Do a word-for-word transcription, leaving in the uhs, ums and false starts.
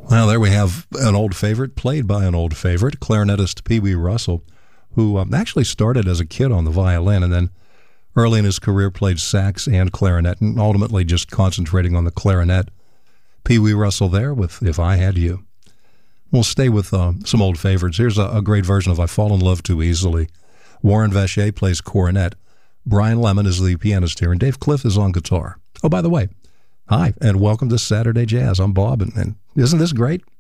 Well, there we have an old favorite, played by an old favorite, clarinetist Pee Wee Russell, who um, actually started as a kid on the violin and then early in his career played sax and clarinet, and ultimately just concentrating on the clarinet. Pee Wee Russell there with If I Had You. We'll stay with uh, some old favorites. Here's a, a great version of I Fall in Love Too Easily. Warren Vacher plays cornet. Brian Lemon is the pianist here, and Dave Cliff is on guitar. Oh, by the way, hi, and welcome to Saturday Jazz. I'm Bob, and, and isn't this great?